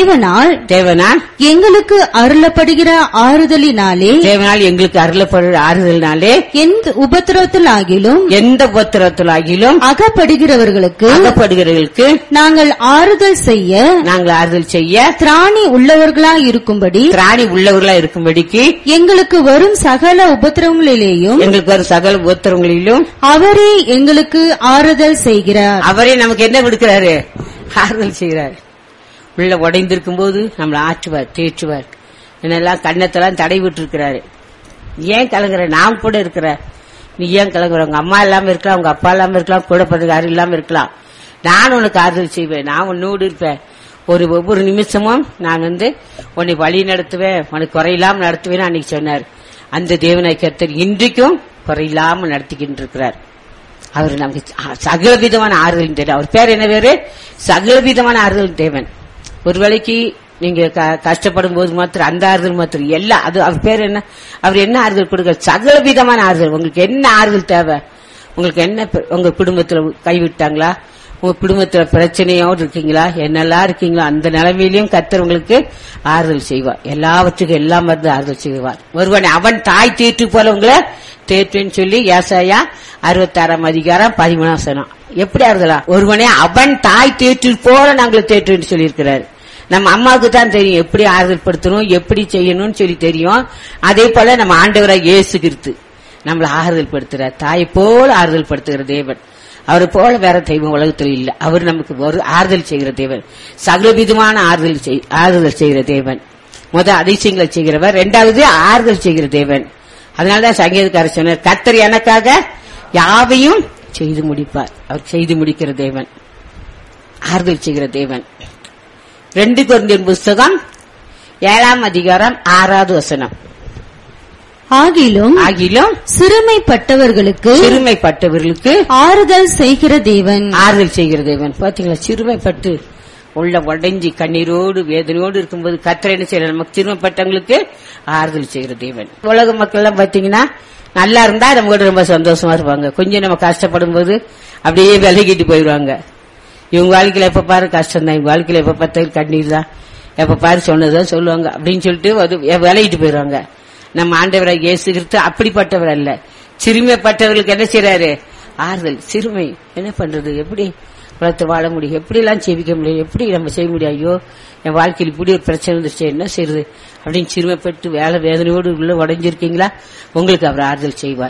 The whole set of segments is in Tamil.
தேவனால் எங்களுக்கு அருளப்படுகிற ஆறுதலினாலே எந்த உபத்திரவத்திலாகிலும் அகப்படுகிறவர்களுக்கு நாங்கள் ஆறுதல் செய்ய திராணி உள்ளவர்களாய் இருக்கும்படிக்கு எங்களுக்கு வரும் சகல உபத்திரவங்களிலேயும் அவரே எங்களுக்கு ஆறுதல் செய்கிறார். அவரே நமக்கு என்ன கொடுக்கிறாரு? ஆறுதல் செய்கிறார். உள்ள உடைந்திருக்கும் போது நம்மளை ஆற்றுவார், தேற்றுவார். என்னெல்லாம் கண்ணத்தெல்லாம் தடை விட்டு இருக்கிறாரு. ஏன் கலங்குற? நான் கூட இருக்கிற, நீ ஏன் கலங்குற? உங்க அம்மா இல்லாம இருக்கலாம், உங்க அப்பா இல்லாம இருக்கலாம், கூட பிறகு யாரும் இல்லாம இருக்கலாம். நான் உனக்கு ஆறுதல் செய்வேன், நான் உன்னோடு இருப்பேன். ஒவ்வொரு நிமிஷமும் நான் உன்னை வழி நடத்துவேன், உனக்கு குறையில்லாம நடத்துவேன் அன்னைக்கு சொன்னார். அந்த தேவனாய் கர்த்தர் இன்றைக்கும் குறையில்லாம நடத்திக்கிட்டு இருக்கிறார். அவர் நமக்கு சகலவிதமான ஆறுதல் தேவன். அவர் பேர் என்ன பேரு? சகலவிதமான ஆறுதல் தேவன். ஒரு வேளைக்கு நீங்க கஷ்டப்படும் போது மாத்திரம் அந்த ஆறுதல் மாத்திரம் எல்லாம் அது அவர் பேர் என்ன? அவர் என்ன ஆறுதல் கொடுக்க? சகலவிதமான ஆறுதல். உங்களுக்கு என்ன ஆறுதல் தேவை? உங்களுக்கு என்ன? உங்க குடும்பத்துல கைவிட்டாங்களா? உங்க குடும்பத்துல பிரச்சனையோடு இருக்கீங்களா? என்னெல்லாம் இருக்கீங்களா? அந்த நிலைமையிலும் கர்த்தர் உங்களுக்கு ஆறுதல் செய்வார். எல்லாவற்றுக்கும் எல்லாம் மருந்து ஆறுதல் செய்வார். ஒருவன் அவன் தாய் தேற்று போல உங்களை தேற்றுன்னு சொல்லி ஏசாயா 66:13 எப்படி ஆறுதலா? ஒருவனே அவன் தாய் தேற்று போல நாங்கள் தேற்றுன்னு சொல்லி இருக்கிறார். நம்ம அம்மாவுக்கு தான் தெரியும் எப்படி ஆறுதல் படுத்தணும், எப்படி செய்யணும்னு சொல்லி தெரியும். அதே போல நம்ம ஆண்டவராக இயேசு கிறிஸ்து நம்மளை ஆறுதல் படுத்துறார். தாயை போல ஆறுதல் படுத்துகிற தேவன். அவரை போல வேற தெய்வம் உலகத்தில் இல்ல. அவர் நமக்கு ஒரு ஆறுதல் செய்கிற தேவன், சகலவிதமான ஆறுதல் செய்கிற தேவன். அதிசயங்களை செய்கிறவர், இரண்டாவது ஆறுதல் செய்கிற தேவன். அதனாலதான் சங்கீதக்காரர் சொன்னார், கர்த்தர் எனக்காக யாவையும் செய்து முடிப்பார். அவர் செய்து முடிக்கிற தேவன், ஆறுதல் செய்கிற தேவன். 2 கொரிந்தியர் புஸ்தகம் 7:6 ஆகிலும் சிறுமைப்பட்டவர்களுக்கு ஆறுதல் செய்கிற தேவன். பாத்தீங்களா? சிறுமைப்பட்டு உள்ள உடைஞ்சி கண்ணீரோடு வேதனையோடு இருக்கும்போது கர்த்தர் என்ன செய்யற? நமக்கு சிறுமைப்பட்டவங்களுக்கு ஆறுதல் செய்கிற தேவன். உலக மக்கள் எல்லாம் பாத்தீங்கன்னா நல்லா இருந்தா நம்ம கூட ரொம்ப சந்தோஷமா இருப்பாங்க. கொஞ்சம் நம்ம கஷ்டப்படும் போது அப்படியே விலகிட்டு போயிடுவாங்க. இவங்க வாழ்க்கையில எப்ப பாரு கஷ்டம் தான், இவங்க வாழ்க்கையில எப்ப பார்த்தாலும் கண்ணீர் தான், எப்ப பாரு சொன்னதான் சொல்லுவாங்க அப்படின்னு சொல்லிட்டு விலகிட்டு போயிடுவாங்க. நம்ம ஆண்டவராக இயேசு கிறிஸ்து அப்படிப்பட்டவர் அல்ல. சிறுமைப்பட்டவர்களுக்கு என்ன செய்யறாரு? ஆறுதல். சிறுமை என்ன பண்றது? எப்படி உலகத்தை வாழ முடியும்? எப்படி எல்லாம் ஜெபிக்க முடியும்? எப்படி நம்ம செய்ய முடியும்? ஐயோ, என் வாழ்க்கையில் இப்படி ஒரு பிரச்சனை வந்துச்சு, என்ன செய்யறது அப்படின்னு சிறுமைப்பட்டு வேதனையோடு உள்ள உடைஞ்சிருக்கீங்களா? உங்களுக்கு அவர் ஆறுதல் செய்வார்.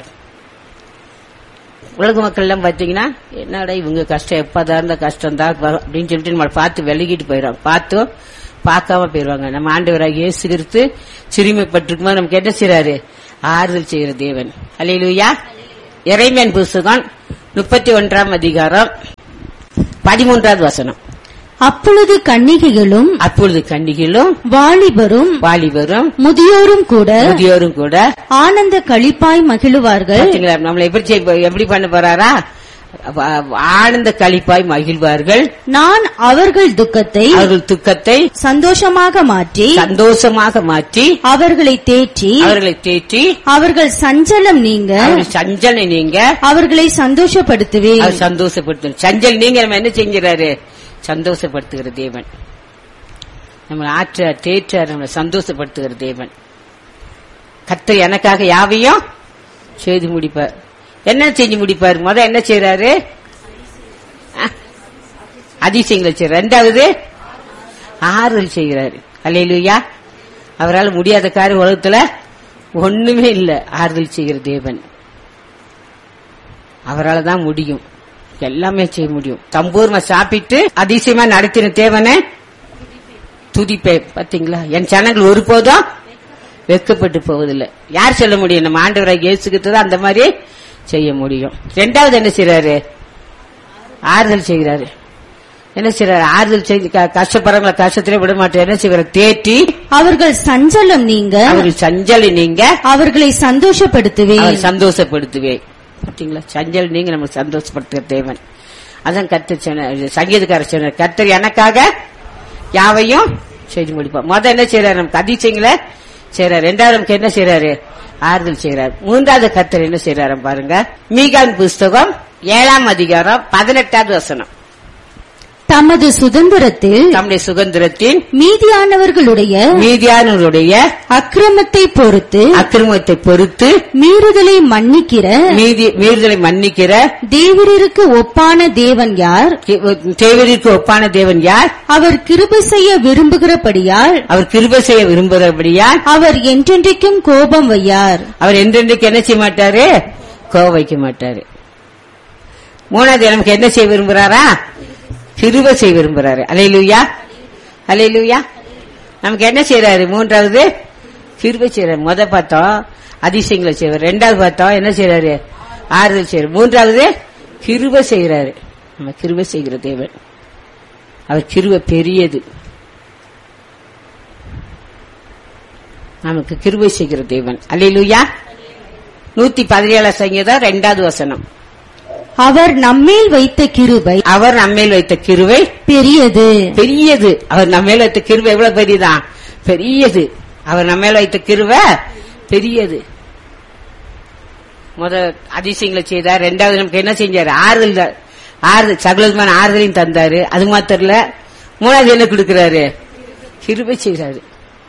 உலக மக்கள் எல்லாம் பாத்தீங்கன்னா என்னடா இவங்க கஷ்டம் எப்பதான் இருந்த கஷ்டம் தான் வரும் அப்படின்னு சொல்லிட்டு நம்ம பார்த்து விலகிட்டு போயிடுவாங்க, பார்த்தும் பார்க்காம போயிருவாங்க. நம்ம ஆண்டவராக இயேசு கிறிஸ்து சிறுமைப்பட்டிருக்கும் போது நமக்கு என்ன செய்யறாரு? ஆறுதல் செய்கிற தேவன். அல்லேலூயா. எரேமியா புஸ்தகம் 31:13 அப்பொழுது கன்னிகைகளும் வாலிபரும் முதியோரும் கூட ஆனந்த களிப்பாய் மகிழ்வார்கள். நம்மளை எப்படி பண்ண போறாரா? ஆனந்த களிப்பாய் மகிழ்வார்கள். நான் அவர்கள் துக்கத்தை சந்தோஷமாக மாற்றி அவர்களை தேற்றி அவர்கள் சஞ்சலம் நீங்க அவர்களை சந்தோஷப்படுத்துவேன். சஞ்சல் நீங்க நம்ம என்ன செஞ்சாரு? சந்தோஷப்படுத்துகிற தேவன். நம்ம தேற்றார், நம்ம சந்தோஷப்படுத்துகிற தேவன். கர்த்தர் எனக்காக யாவையும் செய்து முடிப்பார். என்ன செஞ்சு முடிப்பாரு? என்ன செய்யறாரு? அதிசயங்களை செய்யறாரு. இரண்டாவது ஆறுதல் செய்கிறாரு. அல்லேலூயா. அவரால் முடியாத காரியம் உலகத்துல ஒண்ணுமே இல்ல. ஆறுதல் செய்கிற தேவன், அவரால் தான் முடியும், எல்லாமே செய்ய முடியும். சம்பூர்ண சாப்பிட்டு அதிசயமா நடத்தின தேவனை துதிப்பேன். பாத்தீங்களா? என் ஜனங்கள் ஒருபோதும் வெட்கப்பட்டு போவதில்லை. யார் சொல்ல முடியும்? நம்ம ஆண்டவராக இயேசுகிட்டு தான் அந்த மாதிரி செய்ய முடியும். இரண்டாவது என்ன செய்யறாரு? ஆறுதல் செய்கிறாரு. என்ன செய்யறாரு? ஆறுதல் செய்து கஷ்டப்படுறவங்களை கஷ்டத்திலே விட மாட்டேன். என்ன செய்வார்? தேற்றி அவர்கள் சஞ்சலம் நீங்க அவர்களை சந்தோஷப்படுத்துவேன். பாத்தீங்களா? சஞ்சல் நீங்க நம்ம சந்தோஷப்படுத்துகிற தேவன். அதான் கர்த்தர் சங்கீதக்காரர் சொன்னார், கர்த்தர் எனக்காக யாவையும் செய்து முடிப்பார். என்ன செய்யறாரு? நமக்கு அதிசயங்களை செய்யறாரு. இரண்டாவது நமக்கு என்ன செய்யறாரு? ஆறுதல் செய்யறார். மூன்றாவது கர்த்தர் என்ன செய்யறாரு பாருங்க. மீகாவின் புஸ்தகம் 7:18 தமது சுதந்திரத்தில் தம்முடைய சுதந்திரத்தின் மீதியானவர்களுடைய அக்கிரமத்தை பொறுத்து மீறுதலை மன்னிக்கிற தேவருக்கு ஒப்பான தேவன் யார்? அவர் கிருபை செய்ய விரும்புகிறபடியால் அவர் என்றென்றைக்கும் கோபம் வையார். அவர் என்றென்றைக்கு என்ன செய்ய மாட்டாரு? கோபம் வைக்க மாட்டாரு. மூணாவது நமக்கு என்ன செய்ய விரும்புறாரா? கிருபை செய்ய விரும்புறாரு. அல்லேலூயா, அல்லேலூயா. நமக்கு என்ன செய்யறாரு? மூன்றாவது கிருபை செய்யறாரு. பார்த்தோம் அதிசயங்களை செய்வார். ரெண்டாவது பார்த்தோம் என்ன செய்யறாரு? ஆறுதல் செய்யறாரு. மூன்றாவது கிருபை செய்யறாரு. நம்ம கிருபை செய்கிற தேவன். அவர் கிருபை பெரியது. நமக்கு கிருபை செய்கிற தேவன். அல்லேலூயா. 117 சங்கீதம் 2வது வசனம். அவர் நம்மேல் வைத்த கிருபை பெரியது. அவர் நம்மேல் வைத்த கிருபை எவ்வளவு பெரியதான்? பெரியது. அவர் நம்மேல் வைத்த கிருபை பெரியது. அதிசயங்களை செய்தார். ரெண்டாவது நமக்கு என்ன செஞ்சாரு? ஆறுதல் சகலமான ஆறுதலையும் தந்தாரு. அது மாத்திரம் இல்ல, மூணாவது என்ன கொடுக்கிறாரு? கிருபை செய்கிறாரு.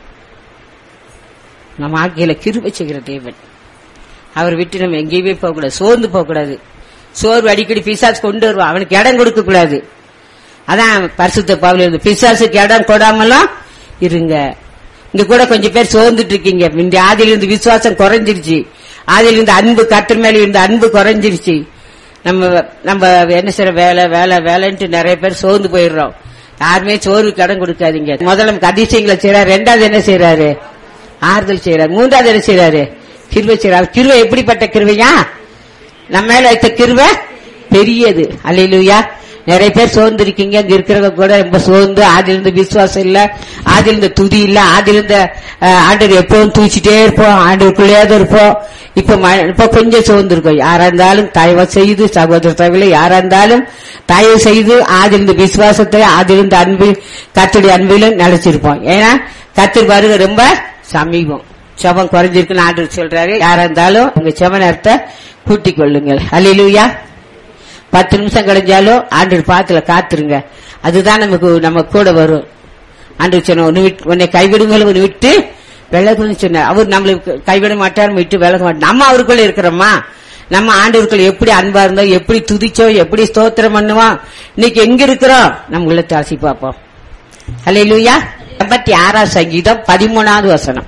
நம்ம ஆட்சியில கிருபை செய்கிற தேவன். அவர் விட்டு நம்ம எங்கேயுமே போகக்கூடாது, சோர்ந்து போகக்கூடாது. சோர்வு அடிக்கடி பிசாசு கொண்டு வருவான், அவனுக்கு இடம் கொடுக்க கூடாது. அதான் பரிசுத்த பவுல் இருந்து பிசாசுக்கு இடம் கொடாமலாம் இருங்க. இங்க கூட கொஞ்சம் பேர் சோர்ந்துட்டு இருக்கீங்க. இந்த ஆதியிலிருந்து விசுவாசம் குறைஞ்சிருச்சு, ஆதியிலிருந்து அன்பு கர்த்தர் மேல இருந்த அன்பு குறைஞ்சிருச்சு. நம்ம என்ன செய்யற வேலைன்ட்டு நிறைய பேர் சோர்ந்து போயிடுறோம். யாருமே சோர்வுக்கு இடம் கொடுக்காதீங்க. முதல்ல நமக்கு அதிசயங்களை செய்யறாரு. ரெண்டாவது என்ன செய்யறாரு? ஆறுதல் செய்யறாரு. மூன்றாவது என்ன செய்யறாரு? கிருபை செய்யறாரு. கிருபை எப்படிப்பட்ட கிருபையா? நம்ம மேல வைத்த கிருபை பெரியது. அல்லேலூயா. நிறைய பேர் சோர்ந்து இருக்கீங்க. இங்க இருக்கிறவங்க கூட ரொம்ப சோர்ந்து, ஆதிலிருந்து விசுவாசம் இல்ல, ஆதிலிருந்து துதி இல்ல, ஆதிலிருந்து ஆண்டவர் எப்பவும் தூச்சிட்டே இருப்போம், ஆண்டவருக்குள்ளேயாவது இருப்போம். இப்ப கொஞ்சம் சோர்ந்து இருக்கோம். யாரா இருந்தாலும் தயவு செய்து சகோதர தவிர யாரா இருந்தாலும் தயவு செய்து ஆதிலிருந்து விசுவாசத்தை, ஆதிலிருந்து அன்பு, கர்த்தருடைய அன்பிலும் நினைச்சிருப்போம். ஏன்னா கர்த்தர் வருகை ரொம்ப சமீபம். செபம் குறைஞ்சிருக்குன்னு ஆண்டவர் சொல்றாரு. யாரா இருந்தாலும் உங்க செப நேரத்தை கூட்டிக் கொள்ளுங்கள். அல்லேலூயா. 10 நிமிஷம் கிடைஞ்சாலும் ஆண்டவர் பாத்துல காத்துருங்க. அதுதான் நம்ம கூட வரும். ஆண்டவர் சொன்ன உன்னை கைவிடுங்கள், உன்னை விட்டு விலகுன்னு சொன்னார். அவர் நம்மளுக்கு கைவிட மாட்டார், விட்டு விலக மாட்டார். நம்ம அவருக்குள்ள இருக்கிறோமா? நம்ம ஆண்டவருக்குள்ள எப்படி அன்பா இருந்தோம், எப்படி துதிச்சோம், எப்படி ஸ்தோத்திரம் பண்ணுவோம். இன்னைக்கு எங்க இருக்கிறோம்? நம்ம உள்ளத்தை ஆசி பார்ப்போம். அல்லேலூயா. 86 சங்கீதம் 13வது வசனம்.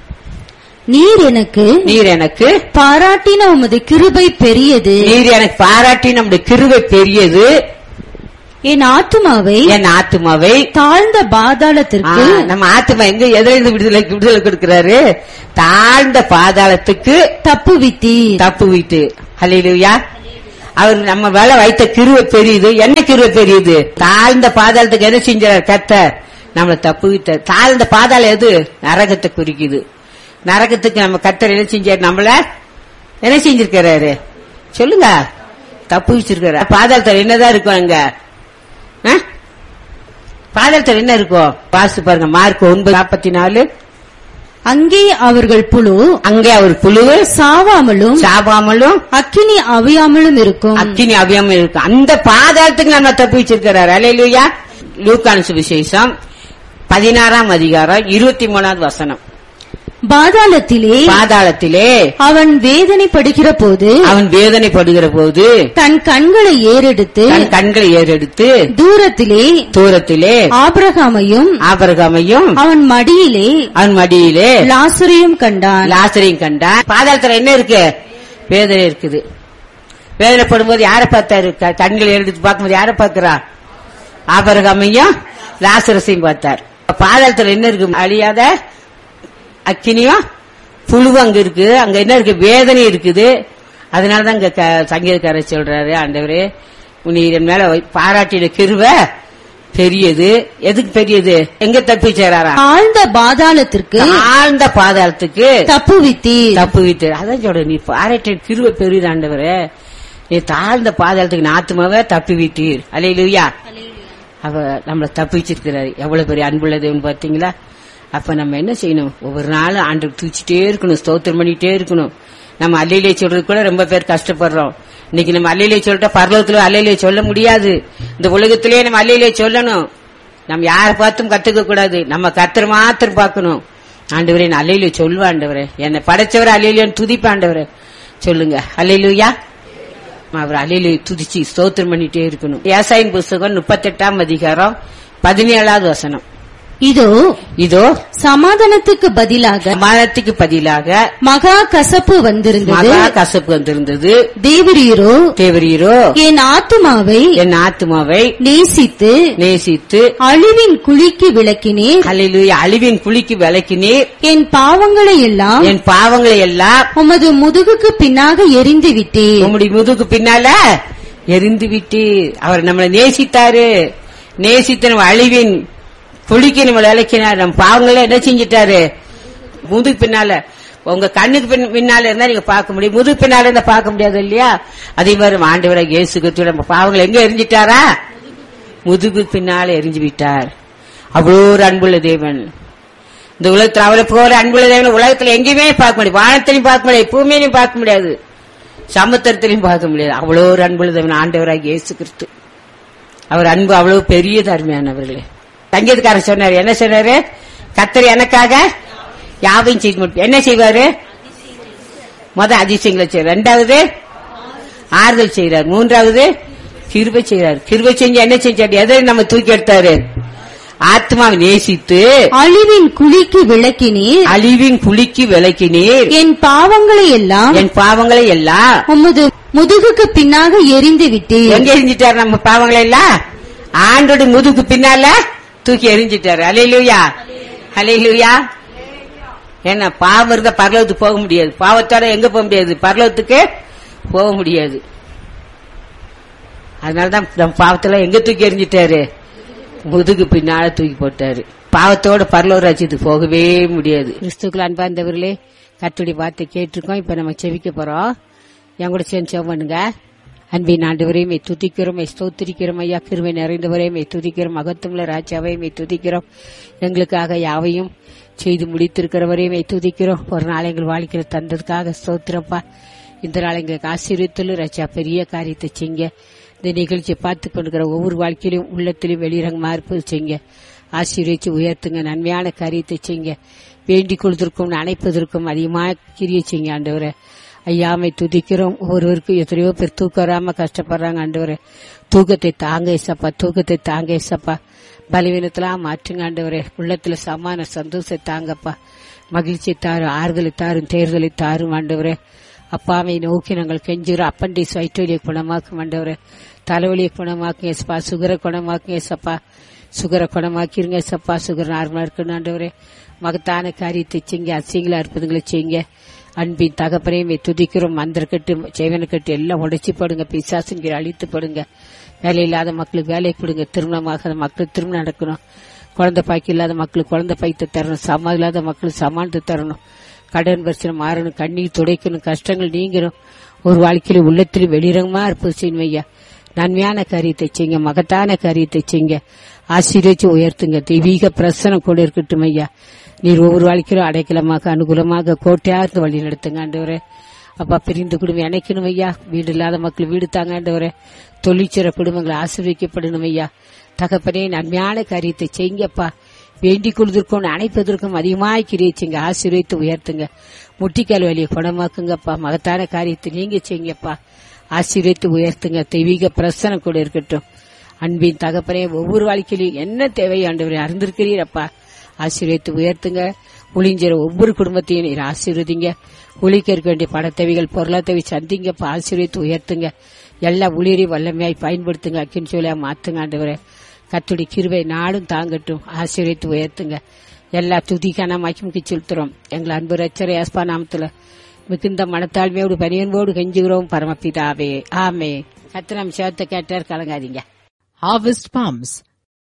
நீர் எனக்கு பாராட்டின உமது கிருபை பெரியது. நீர் எனக்கு பாராட்டின உமது கிருபை பெரியது. என் ஆத்துமாவை தாழ்ந்த பாதாளத்திற்கு, நம்ம ஆத்துமா எங்க எதிலிருந்து விடுதலை கொடுக்கிறாரு? தாழ்ந்த பாதாளத்துக்கு தப்புவித்து. அல்லேலூயா. அவர் நம்ம வேலை வைத்த கிருபை பெரியது. என்ன கிருபை பெரியது? தாழ்ந்த பாதாளத்துக்கு என்ன செஞ்சார் கர்த்தர்? நம்மளை தப்புவித்த. தாழ்ந்த பாதாளம் எது? நரகத்தை குறிக்குது. நரகத்துக்கு நம்ம கர்த்தர் என்ன செஞ்சாரு? நம்மள என்ன செஞ்சிருக்கிறாரு? சொல்லுங்க. தப்பு வச்சிருக்காரு. பாதாளத்தில் என்னதான் இருக்கும்? அங்க பாதாளத்தில் என்ன இருக்கும்? வாசி பாருங்க. மார்க் 9:44. அங்கே அவர் புழு சாவாமலும் அக்கினி அவியாமலும் இருக்கும். அந்த பாதாளத்துக்கு நம்ம தப்பு வச்சிருக்கிறாரு. அல்லேலூயா. லூக்கான சுவிசேஷம் 16ஆம் அதிகாரம் 23வது வசனம். பாதாளத்திலே அவன் வேதனைப்படுகிற போது தன் கண்களை ஏறெடுத்து தூரத்திலே ஆபிரகாமையும் அவன் மடியிலே லாசரையும் கண்டான். பாதாளத்துல என்ன இருக்கு? வேதனை இருக்குது. வேதனைப்படும் போது யாரை பார்த்தாரு? கண்களை ஏறெடுத்து பார்க்கும்போது யாரை பார்க்கிறா? ஆபிரகாமையும் லாசரசையும் பார்த்தார். பாதாளத்துல என்ன இருக்கு? அழியாத அக்கினியும் புழு அங்க இருக்கு. அங்க என்ன இருக்கு? வேதனை இருக்குது. அதனாலதான் இங்க சங்கீதக்காரர் சொல்றாரு, ஆண்டவரே நீர் மேல பாராட்டின கிருபை பெரியது. எதுக்கு பெரியது? எங்க தப்பிச்சாரா? ஆழ்ந்த பாதாளத்துக்கு தப்புவித்து. அதான் சொல்ற, நீ பாராட்டின கிருபை பெரியது ஆண்டவரே. நீ தாழ்ந்த பாதாளத்துக்கு ஆத்துமாவை தப்புவிட்டீர். அல்லேலூயா. அவ நம்மளை தப்பிச்சிருக்கிறாரு. எவ்வளவு பெரிய அன்புள்ள தேவன் பாத்தீங்களா? அப்ப நம்ம என்ன செய்யணும்? ஒவ்வொரு நாளும் ஆண்டு தூச்சிட்டே இருக்கணும், ஸ்தோத்திரம் பண்ணிட்டே இருக்கணும். நம்ம அல்லையிலே சொல்றது கூட ரொம்ப பேர் கஷ்டப்படுறோம். இன்னைக்கு நம்ம அல்லேலூயா சொல்லிட்டா பரலோகத்துல அல்லேலூயா சொல்ல முடியாது. இந்த உலகத்திலேயே நம்ம அல்லேலூயா சொல்லணும். நம்ம யாரை பார்த்தும் கத்துக்க கூடாது. நம்ம கர்த்தர் மாத்திரம் பார்க்கணும். ஆண்டவரே நான் அல்லேலூயா சொல்லுவா ஆண்டவரே, என்னை படைச்சவரை அல்லேலூயான்னு துதிப்பா ஆண்டவரே சொல்லுங்க. அல்லேலூயா. அவர் அல்லேலூயா துதிச்சு ஸ்தோத்திரம் பண்ணிட்டே இருக்கணும். ஏசாயின் புஸ்தகம் 38ஆம் அதிகாரம் 17வது வசனம். இதோ சமாதானத்துக்கு பதிலாக மகா கசப்பு வந்திருந்தது. தேவரீரோ என் ஆத்துமாவை நேசித்து அழிவின் குழிக்கு விலக்கினீர். அழிவின் குழிக்கு விலக்கினீர். என் பாவங்களை எல்லாம் உமது முதுகுக்கு பின்னாக எரிந்து விட்டீர். உம்முடைய முதுகு பின்னால எரிந்து விட்டீர். அவர் நம்மளை நேசித்து நம்ம அழிவின் குளிக்க நம்ம விளக்கினார். நம்ம பாவங்கள என்ன செஞ்சிட்டாரு? முதுகு பின்னால, உங்க கண்ணுக்கு பின்னால இருந்தா நீங்க பார்க்க முடியும், முதுகு பின்னால இருந்தா பார்க்க முடியாது இல்லையா? அதே மாதிரி ஆண்டவராகிய இயேசு கிறிஸ்து நம்ம பாவங்களை எங்க எரிஞ்சிட்டாரா? முதுகு பின்னால எரிஞ்சு விட்டார். அவ்வளோ ஒரு அன்புள்ள தேவன். இந்த உலகத்துல அவரை போற அன்புள்ள தேவன் உலகத்துல எங்கேயுமே பார்க்க முடியாது. வானத்திலையும் பார்க்க முடியாது, பூமியிலையும் பார்க்க முடியாது, சமுத்திரத்திலையும் பார்க்க முடியாது. அவ்வளோ ஒரு அன்புள்ள தேவன் ஆண்டவராகிய இயேசு கிறிஸ்து. அவர் அன்பு அவ்வளவு பெரியது, அருமையானவர்களே. சங்கீதக்காரர் சொன்னாரு, என்ன சொன்னாரு? கர்த்தர் எனக்காக யாவையும் செய்து முடிப்பார். என்ன செய்வாரு? அதிசயங்களை செய்வார். இரண்டாவது ஆறுதல் செய்யறார். மூன்றாவது கிருபை செய்யறாரு. கிருபை செஞ்சு என்ன செஞ்சாரு? எதை நம்ம தூக்கி எடுத்தாரு? ஆத்மாவை நேசித்து அழிவின் குழிக்கு விலக்கினீர். என் பாவங்களை எல்லாம் உமது முதுகுக்கு பின்னாக எரிந்து விட்டீர். எங்க எரிஞ்சிட்டார்? நம்ம பாவங்களை எல்லாம் ஆண்டோட முதுகுக்கு பின்னால தூக்கி எரிஞ்சிட்டாரு. அல்லேலூயா, அல்லேலூயா. ஏன்னா பாவம் இருந்தா பரலோகத்துக்கு போக முடியாது. பாவத்தோட எங்க போக முடியாது? பரலோகத்துக்கு போக முடியாது. அதனாலதான் நம்ம பாவத்தெல்லாம் எங்க தூக்கி எரிஞ்சிட்டாரு? முதுகு பின்னால தூக்கி போட்டாரு. பாவத்தோட பரலோக ராஜ்யத்துக்கு போகவே முடியாது. கிறிஸ்துக்கள் அன்பார்ந்தவர்களே, கர்த்தருடைய வார்த்தை கேட்டிருக்கோம். இப்ப நம்ம செவிக்க போறோம். என் கூட சேர்ந்து செவம் பண்ணுங்க. அன்பின் ஆண்டவரே மே துதிக்கிறோம், மே ஸ்தோத்திரிக்கிறோம். ஐயா கிருபை நிறைந்தவரே மே துதிக்கிறோம். மகத்துவமுள்ள ராஜாவை மே துதிக்கிறோம். எங்களுக்காக யாவையும் செய்து முடித்திருக்கிறவரே மே துதிக்கிறோம். ஒரு நாள் எங்கள் வாழ்க்கையில தந்ததுக்காக ஸ்தோத்திரப்பா. இந்த நாள் எங்களுக்கு ஆசீர்வதித்துள்ள ராஜா பெரிய காரியத்தை செய்யுங்க. இந்த நிகழ்ச்சியை பார்த்து கொண்டிருக்கிற ஒவ்வொரு வாழ்க்கையிலும் உள்ளத்திலும் வெளிரங்கமா இருப்பது செய்யுங்க. ஆசீர்வதிச்சு உயர்த்துங்க. நன்மையான காரியத்தை செய்யுங்க. வேண்டிக் கொள்வதற்கும் அணைப்பதற்கும் அதிகமாக கிரியை செய்யுங்க ஆண்டவரே. ஐயாமை துதிக்கிறோம். ஒருவருக்கும் எத்தனையோ பேர் தூக்கம் வராம கஷ்டப்படுறாங்க ஆண்டவரே. தூக்கத்தை தாங்க ஏசப்பா, தூக்கத்தை தாங்க ஏசப்பா. பலவீனத்தெல்லாம் மாற்றுங்க ஆண்டவரே. உள்ளத்துல சமான சந்தோஷத்தை தாங்கப்பா. மகிழ்ச்சியை தாரும், ஆறுதலை தாரும், தேர்தலை தாரும் ஆண்டவரே. அப்பாவை நோக்கி நாங்கள் கெஞ்சுகிறோம். அப்பண்டிஸ் வயிற்றுவலியை குணமாக்கும் ஆண்டவரே. தலைவலியை குணமாக்குங்க ஏசப்பா. சுகரை குணமாக்குங்க ஏசப்பா. சுகரை குணமாக்கிருங்க ஏசப்பா. சுகர் நார்மலா இருக்குன்னு ஆண்டவரே. மகத்தான காரியத்தை செய்யுங்க. அசிங்களா இருப்பதுங்களை செய்யுங்க. அன்பின் தகப்பனையுமே துதிக்கிறோம். மந்திரக்கட்டு ஜெயவனக்கட்டு எல்லாம் உடைச்சி போடுங்க. பிசாசுங்கிற அழித்து போடுங்க. வேலை இல்லாத மக்களுக்கு வேலை கொடுங்க. திருமணமாகாத மக்களுக்கு திருமணம் நடக்கணும். குழந்தை பாய்க்கு இல்லாத மக்களுக்கு குழந்தை பாய்த்து தரணும். சமா இல்லாத மக்களுக்கு சமாளித்து தரணும். கடன் பிரச்சனை மாறணும். கண்ணீர் துடைக்கணும். கஷ்டங்கள் நீங்கணும். ஒரு வாழ்க்கையில உள்ளத்திலும் வெளிரங்கமா இருப்பது செய்யணும் ஐயா. நன்மையான காரியத்தை செய்யுங்க. மகத்தான காரியத்தை செய்யுங்க. ஆசீர்வதிச்சு உயர்த்துங்க. தெய்வீக பிரசனம் கூட இருக்கட்டும் ஐயா. நீர் ஒவ்வொரு வாழ்க்கையிலும் அடைக்கலமாக அனுகூலமாக கோட்டையார்ந்து வழி நடத்துங்க ஆண்டவரே. அப்பா பிரிந்து குடும்பம் இணைக்கணும் ஐயா. வீடு இல்லாத மக்கள் வீடு தாங்க ஆண்டவரே. தொழிற்சிற குடும்பங்களை ஆசீர்வதிக்கப்படணும் ஐயா. தகப்பனே நன்மையான காரியத்தை செய்யுங்கப்பா. வேண்டிக் கொள்வதற்கும் அணைப்பதற்கும் அதிகமாக கிரியச்சிங்க. ஆசீர்வதித்து உயர்த்துங்க. முட்டிக்கால் வலியை குணமாக்குங்கப்பா. மகத்தான காரியத்தை நீங்க செய்யுங்கப்பா. ஆசீர்வதித்து உயர்த்துங்க. தெய்வீக பிரசனம் கூட இருக்கட்டும். அன்பின் தகப்பனே ஒவ்வொரு வாழ்க்கையிலும் என்ன தேவை ஆண்டவரே அறிந்திருக்கிறீரப்பா. ஆசீர்வதித்து உயர்த்துங்க. ஒளிஞ்சிற ஒவ்வொரு குடும்பத்தையும் நீர் ஆசீர்வதிங்க. ஒளிக்க இருக்க வேண்டிய பணத்தேவைகள் பொருளாதார சந்திங்கப்பா. ஆசீர்வதித்து உயர்த்துங்க. எல்லா ஊழியரையும் வல்லமையாய் பயன்படுத்துங்க. அக்கின் சொல்லியா மாத்துங்க ஆண்டவரே. கர்த்தருடைய கிருபை நாடும் தாங்கட்டும். ஆசீர்வதித்து உயர்த்துங்க. எல்லா துதிக்கான மகிமைக்கு செலுத்துறோம். எங்கள் அன்பு ரட்சகர் இயேசுவின் நாமத்துல மிகுந்த மனத்தாழ்மையோடு பணியன்போடு கெஞ்சுகிறோம் பரமபிதாவே, ஆமே. கர்த்தர் நம் சேவத்தை கேட்டார், கலங்காதீங்க. Harvest Palms.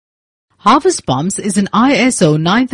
Harvest Palms is an ISO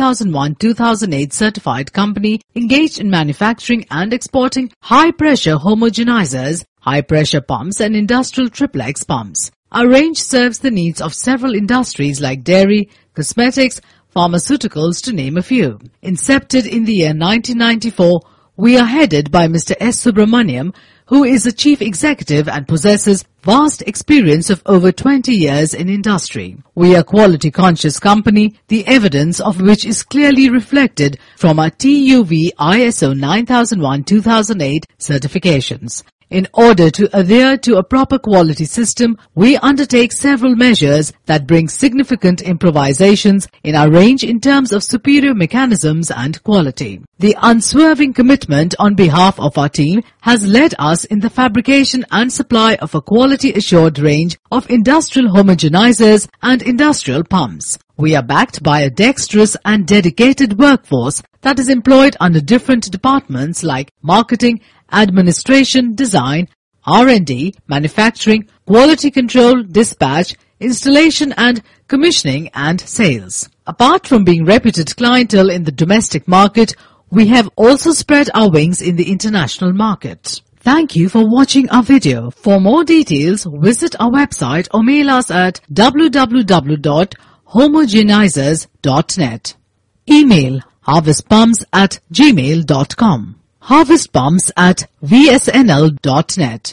9001-2008 certified company engaged in manufacturing and exporting high-pressure homogenizers, high-pressure pumps and industrial triplex pumps. Our range serves the needs of several industries like dairy, cosmetics, pharmaceuticals to name a few. Incepted in the year 1994, we are headed by Mr. S. Subramaniam, who is a chief executive and possesses vast experience of over 20 years in industry. We are a quality conscious company, the evidence of which is clearly reflected from our TUV ISO 9001-2008 certifications. In order to adhere to a proper quality system, we undertake several measures that bring significant improvisations in our range in terms of superior mechanisms and quality. The unswerving commitment on behalf of our team has led us in the fabrication and supply of a quality-assured range of industrial homogenizers and industrial pumps. We are backed by a dexterous and dedicated workforce that is employed under different departments like marketing, administration, design, R&D, manufacturing, quality control, dispatch, installation and commissioning and sales. Apart from being reputed clientele in the domestic market, we have also spread our wings in the international market. Thank you for watching our video. For more details, visit our website or mail us at www.homogenizers.net. Email harvestpumps@gmail.com. harvestpumps@vsnl.net.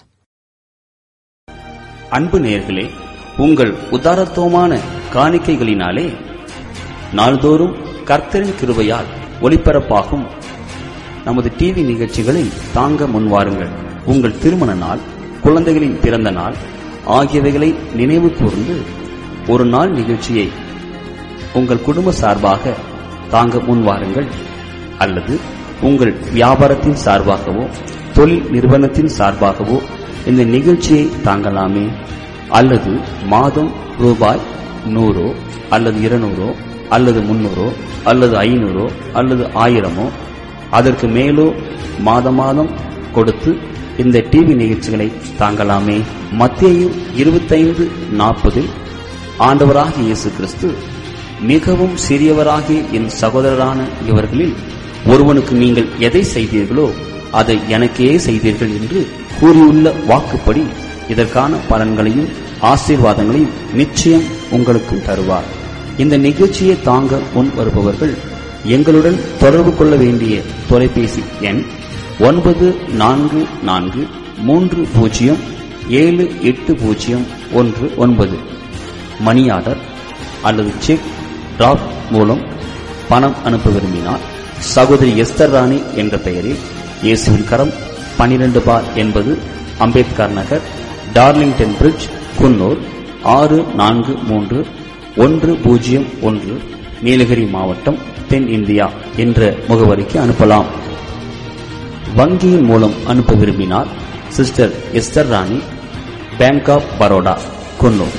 அன்பு நேயர்களே, உங்கள் உதாரத்துவமான காணிக்கைகளினாலே நாள்தோறும் கர்த்தரின் கிருபையால் ஒளிபரப்பாகும் நமது டிவி நிகழ்ச்சிகளை தாங்க முன்வாருங்கள். உங்கள் திருமண நாள், குழந்தைகளின் பிறந்த நாள் ஆகியவைகளை நினைவு கூர்ந்து ஒரு நாள் நிகழ்ச்சியை உங்கள் குடும்ப சார்பாக தாங்க முன்வாருங்கள். அல்லது உங்கள் வியாபாரத்தின் சார்பாகவோ தொழில் நிறுவனத்தின் சார்பாகவோ இந்த நிகழ்ச்சியை தாங்கலாமே. அல்லது மாதம் ரூபாய் 100 அல்லது 200 அல்லது 300 அல்லது 500 அல்லது 1000 அதற்கு மேலோ மாதம் மாதம் கொடுத்து இந்த டிவி நிகழ்ச்சிகளை தாங்கலாமே. மத்தேயு 25:40 ஆண்டவராகிய இயேசு கிறிஸ்து, மிகவும் சிறியவராகிய என் சகோதரரான இவர்களில் ஒருவனுக்கு நீங்கள் எதை செய்தீர்களோ அதை எனக்கே செய்தீர்கள் என்று கூறியுள்ள வாக்குப்படி இதற்கான பலன்களையும் ஆசீர்வாதங்களையும் நிச்சயம் உங்களுக்கு தருவார். இந்த நிகழ்ச்சியை தாங்க முன் வருபவர்கள் எங்களுடன் தொடர்பு கொள்ள வேண்டிய தொலைபேசி எண் 9430780119. மணி ஆர்டர் அல்லது செக் டிராப் மூலம் பணம் அனுப்ப விரும்பினார் சகோதரி எஸ்தர் ராணி என்ற பெயரில் இயேசுவின் கரம் 12/80 அம்பேத்கர் நகர், டார்லிங்டன் பிரிட்ஜ், குன்னூர் 643101, நீலகிரி மாவட்டம், தென் இந்தியா என்ற முகவரிக்கு அனுப்பலாம். வங்கியின் மூலம் அனுப்ப விரும்பினார் சிஸ்டர் எஸ்தர் ராணி, பேங்க் ஆப் பரோடா, குன்னூர்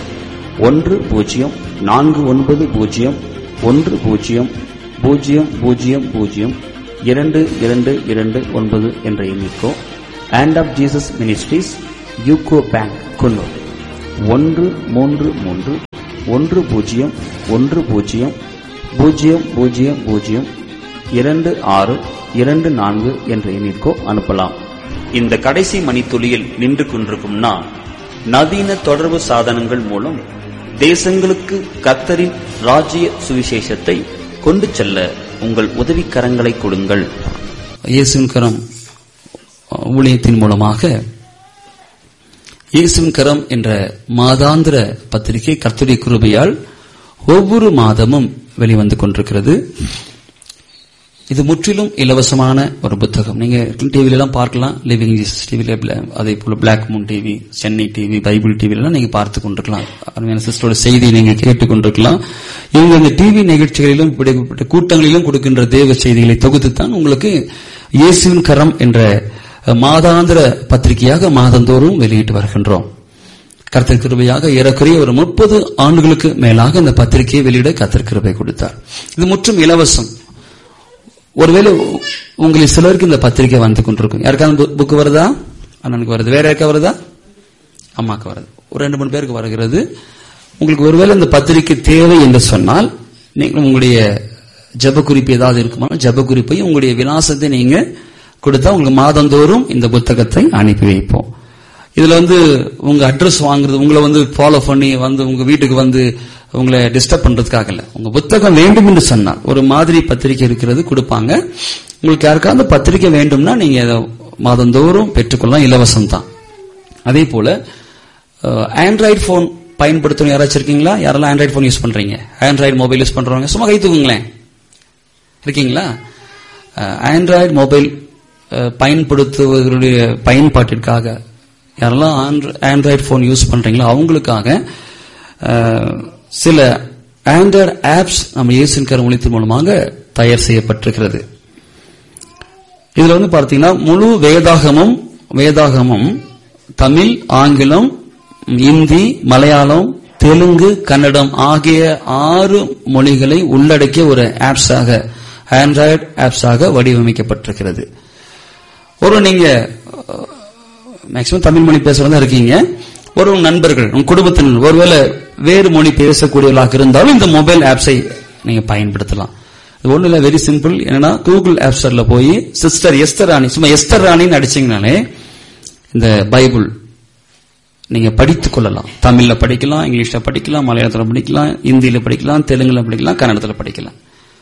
1009002229 என்ற எண்ணிக்கோ, and half Jesus ministries, UCO bank, Coonoor 1331100002624 என்ற எண்ணிற்கோ அனுப்பலாம். இந்த கடைசி மணித்துளியில் நின்று கொண்டிருக்கும் நான், நவீன தொடர்பு சாதனங்கள் மூலம் தேசங்களுக்கு கர்த்தரின் ராஜ்ய சுவிசேஷத்தை கொண்டு செல்ல உங்கள் உதவிக்கரங்களை கொடுங்கள். இயேசுவின் கரம் ஊழியத்தின் மூலமாக இயேசுவின் கரம் என்ற மாதாந்திர பத்திரிகை கர்த்தருடைய கிருபையால் ஒவ்வொரு மாதமும் வெளிவந்து கொண்டிருக்கிறது. இது முற்றிலும் இலவசமான ஒரு புத்தகம். நீங்க டிவில எல்லாம் பார்க்கலாம், லிவிங் ஜீசஸ் டிவில, அதே போல black Moon TV, Chennai TV, Bible டிவில நீங்க பார்த்து கொண்டிருக்கலாம். அருமையான சிஸ்டரோட செய்தியை நீங்க கேட்டுக் கொண்டிருக்கலாம். இவங்க இந்த டிவி நிகழ்ச்சிகளிலும் இப்படிப்பட்ட கூட்டங்களிலும் கொடுக்கின்ற தேவ செய்திகளை தொகுத்துத்தான் உங்களுக்கு இயேசுவின் கரம் என்ற மாதாந்திர பத்திரிகையாக மாதந்தோறும் வெளியிட்டு வருகின்றோம். கர்த்தர் கிருபையாக ஏறக்குறைய ஒரு 30 ஆண்டுகளுக்கு மேலாக இந்த பத்திரிகையை வெளியிட கர்த்தர் கிருபை கொடுத்தார். இது முற்றும் இலவசம். ஒருவேளை உங்களுக்கு சிலருக்கு இந்த பத்திரிகை வந்து கொண்டிருக்கும். யாருக்காவது புக்கு வருதா? அண்ணனுக்கு வருது. வேற யாருக்கா வருதா? அம்மாக்கு வருது. ஒரு 2-3 பேருக்கு வருகிறது. உங்களுக்கு ஒருவேளை இந்த பத்திரிகை தேவை என்று சொன்னால், நீங்கள் உங்களுடைய ஜெப குறிப்பு ஏதாவது இருக்குமா, ஜெப குறிப்பையும் உங்களுடைய விலாசத்தை நீங்க கொடுத்தா உங்களுக்கு மாதந்தோறும் இந்த புத்தகத்தை அனுப்பி வைப்போம். இதுல உங்க அட்ரஸ் வாங்குறது, உங்களை ஃபாலோ பண்ணி உங்க வீட்டுக்கு உங்களை டிஸ்டர்ப் பண்றதுக்காக இல்ல. உங்க புத்தகம் வேண்டும் என்று சொன்னால் ஒரு மாதிரி பத்திரிகை இருக்கிறது கொடுப்பாங்க. உங்களுக்கு யாருக்காவது பத்திரிகை வேண்டும்னா நீங்க மாதந்தோறும் பெற்றுக்கொள்ளலாம், இலவசம் தான். அதே போல ஆண்ட்ராய்டு போன் பயன்படுத்தணும் யாராச்சும் இருக்கீங்களா? யாரெல்லாம் ஆண்ட்ராய்டு போன் யூஸ் பண்றீங்க? ஆண்ட்ராய்டு மொபைல் யூஸ் பண்றவங்க சும்மா கை தூக்குங்களேன். இருக்கீங்களா? ஆண்ட்ராய்டு மொபைல் பயன்படுத்துவதனுடைய பயன்பாட்டிற்காக யாரெல்லாம் ஆண்ட்ராய்டு போன் யூஸ் பண்றீங்களோ அவங்களுக்காக சில ஆண்ட்ராய்டு ஆப்ஸ் நம்ம இயேசுவின் கரம் ஊழியத்தின் மூலமாக தயார் செய்யப்பட்டிருக்கிறது. இதுல பார்த்தீங்கன்னா முழு வேதாகமும் தமிழ், ஆங்கிலம், இந்தி, மலையாளம், தெலுங்கு, கன்னடம் ஆகிய 6 மொழிகளை உள்ளடக்கிய ஒரு ஆப்ஸாக, ஆண்ட்ராய்டு ஆப்ஸாக வடிவமைக்கப்பட்டிருக்கிறது. ஒரு நீங்க மேக்சிமம் தமிழ் மொழி பேசுறதா இருக்கீங்க, ஒரு நண்பர்கள், உங்க குடும்பத்தினர் ஒருவேளை வேறு மொழி பேசக்கூடியவர்களாக இருந்தாலும் இந்த மொபைல் ஆப்ஸை நீங்க பயன்படுத்தலாம். இது ஒண்ணு இல்ல, வெரி சிம்பிள். என்னன்னா கூகுள் ஆப் ஸ்டோர்ல போய் சிஸ்டர் எஸ்தர் ராணி, சும்மா எஸ்தர் ராணின்னு அடிச்சீங்கனாலே இந்த பைபிள் நீங்க படித்துக் கொள்ளலாம். தமிழ்ல படிக்கலாம், இங்கிலீஷ்ல படிக்கலாம், மலையாளத்துல படிக்கலாம், இந்தியில படிக்கலாம், தெலுங்குல படிக்கலாம், கன்னடத்துல படிக்கலாம்.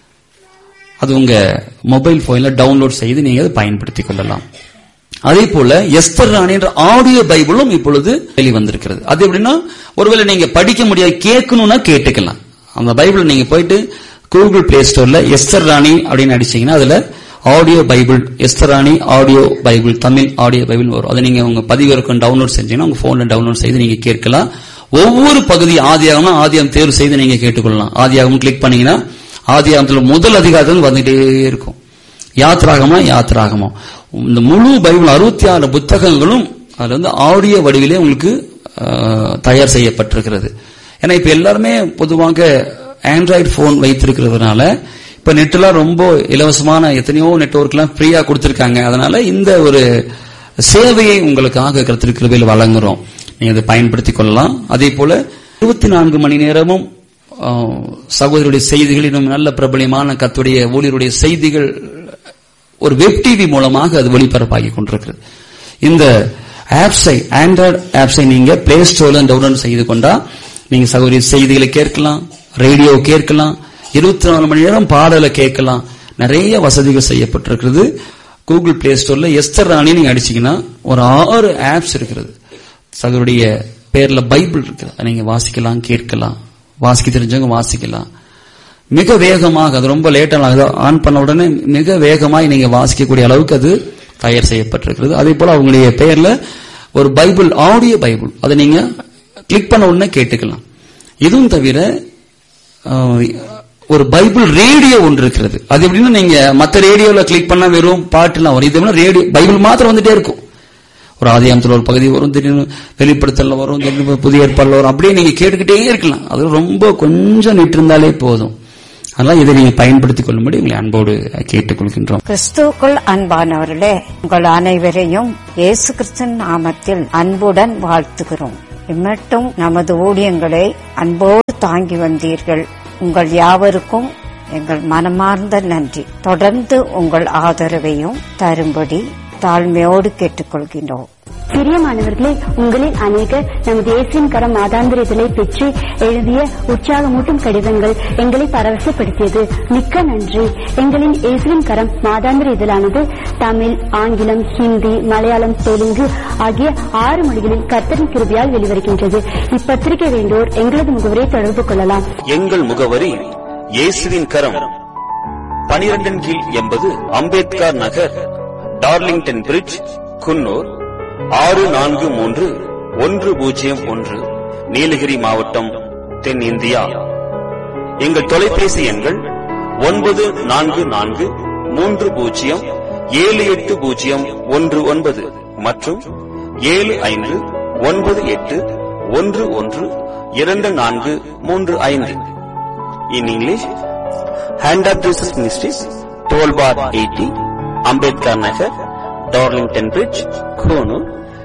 அது உங்க மொபைல் போன்ல டவுன்லோட் செய்து நீங்க அதை பயன்படுத்திக் கொள்ளலாம். அதே போல எஸ்தர் ராணி என்ற ஆடியோ பைபிளும் இப்பொழுது வெளிவந்திருக்கிறது. அது எப்படின்னா, ஒருவேளை நீங்க படிக்க முடியாது, கேட்கணும்னா கேட்டுக்கலாம். அந்த பைபிள் நீங்க போயிட்டு கூகுள் பிளே ஸ்டோர்ல எஸ்தர் ராணி அப்படின்னு அடிச்சீங்கன்னா அதுல ஆடியோ பைபிள், எஸ்தர் ராணி audio Bible, Tamil audio Bible வரும். அதை நீங்க உங்க பதிவிறக்கம் டவுன்லோட் செஞ்சீங்கன்னா உங்க போன்ல டவுன்லோட் செய்து நீங்க கேட்கலாம். ஒவ்வொரு பகுதி ஆதியாகம்னா ஆதியாகம் தேர்வு செய்து நீங்க கேட்டுக்கொள்ளலாம். ஆதியாகம் கிளிக் பண்ணீங்கன்னா ஆதியாகத்துல முதல் அதிகாரத்தில் வந்துட்டே இருக்கும். யாத்ராகமம் இந்த முழு பைபிள் 66 புத்தகங்களும் அதுல ஆடியோ வடிவிலே உங்களுக்கு தயார் செய்யப்பட்டிருக்கிறது. ஏன்னா இப்ப எல்லாருமே பொதுவாக ஆண்ட்ராய்டு போன் வைத்திருக்கிறதுனால இப்ப நெட்லாம் ரொம்ப இலவசமான எத்தனையோ நெட்வொர்க் எல்லாம் ஃப்ரீயா கொடுத்திருக்காங்க. அதனால இந்த ஒரு சேவையை உங்களுக்காக கர்த்தர் கிருபையில் வழங்குறோம், நீங்க அதை பயன்படுத்திக் கொள்ளலாம். அதே போல 24 மணி நேரமும் சகோதரருடைய செய்திகள், இன்னும் நல்ல பிரபலியமான கர்த்தருடைய ஊழியருடைய செய்திகள் ஒரு வெப் டிவி மூலமாக அது ஒளிபரப்பாகி கொண்டிருக்கிறது. இந்த ஆப்ஸை, ஆண்ட்ராய்டு ஆப்ஸை நீங்க பிளே ஸ்டோர்ல டவுன்லோட் செய்து கொண்டா நீங்க சகோதரி செய்திகளை கேட்கலாம், ரேடியோ கேட்கலாம், 24 மணி நேரம் பாடலை கேட்கலாம். நிறைய வசதிகள் செய்யப்பட்டிருக்கிறது. கூகுள் பிளே ஸ்டோர்ல எஸ்தர் ராணி நீங்க அடிச்சீங்கன்னா ஒரு 6 ஆப்ஸ் இருக்கிறது. சகோதரிய பேர்ல பைபிள் இருக்குது, நீங்க வாசிக்கலாம், கேட்கலாம். வாசிக்க தெரிஞ்சவங்க வாசிக்கலாம். மிக வேகமாக, அது ரொம்ப லேட்டாக ஆன் பண்ண உடனே மிக வேகமாக நீங்க வாசிக்கக்கூடிய அளவுக்கு அது தயார் செய்யப்பட்டிருக்கிறது. அதே போல அவங்களுடைய பெயர்ல ஒரு பைபிள், ஆடியோ பைபிள், அதை நீங்க கிளிக் பண்ண உடனே கேட்டுக்கலாம். இதுவும் தவிர ஒரு பைபிள் ரேடியோ ஒன்று இருக்கிறது. அது எப்படின்னா, நீங்க மற்ற ரேடியோல கிளிக் பண்ணா வெறும் பாட்டுலாம் வரும். இது ரேடியோ பைபிள் மாத்திரம் வந்துட்டே இருக்கும். ஒரு ஆதியாகமத்தில் ஒரு பகுதி வரும், திடீர்னு வெளிப்படுத்தல வரும், திடீர்னு புதிய ஏற்பாடுல வரும். அப்படியே நீங்க கேட்டுக்கிட்டே இருக்கலாம். அது ரொம்ப கொஞ்சம் நிட்டு இருந்தாலே போதும். அதனால இதை நீங்க பயன்படுத்திக் கொள்ளும்படி உங்களை அன்போடு கேட்டுக்கொள்கின்றோம். கிறிஸ்துவுக்குள் அன்பானவர்களே, உங்கள் அனைவரையும் இயேசு கிறிஸ்துவின் நாமத்தில் அன்புடன் வாழ்த்துகிறோம். இம்மட்டும் நமது ஊழியங்களை அன்போடு தாங்கி வந்தீர்கள். உங்கள் யாவருக்கும் எங்கள் மனமார்ந்த நன்றி. தொடர்ந்து உங்கள் ஆதரவையும் தரும்படி தாழ்மையோடு கேட்டுக்கொள்கின்றோம். பிரியமானவர்களே, உங்களில் அநேகர் நமது இயேசுவின் கரம் மாதாந்திர இதழை பெற்று எழுதிய உற்சாகமூட்டும் கடிதங்கள் எங்களை பரவசப்படுத்தியது. மிக்க நன்றி. எங்களின் இயேசுவின் கரம் மாதாந்திர இதழானது தமிழ், ஆங்கிலம், ஹிந்தி, மலையாளம், தெலுங்கு ஆகிய 6 மொழிகளில் கர்த்தரின் கிருபையால் வெளிவருகின்றது. இப்பத்திரிகை வேண்டோர் எங்களது முகவரியை தொடர்பு கொள்ளலாம். எங்கள் முகவரி இயேசுவின் கரம், 12 கீழ் 80 அம்பேத்கர் நகர், டார்லிங்டன் பிரிட்ஜ், குன்னூர் 643101, நீலகிரி மாவட்டம், தென் இந்தியா. எங்கள் தொலைபேசி எண்கள் 9443078019 மற்றும் 7598112435. In English, Hand of Jesus Ministries, 12 bar 80, Ambedkar Nagar, Darlington Bridge, Konoor,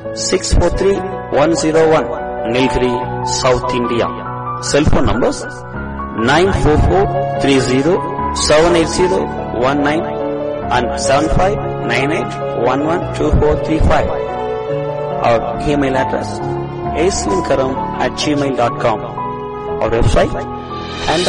643101, Nilgiri, South India. Cell phone numbers 944307801 and 7598112435. Our email address aislinkaram@gmail.com. Our website and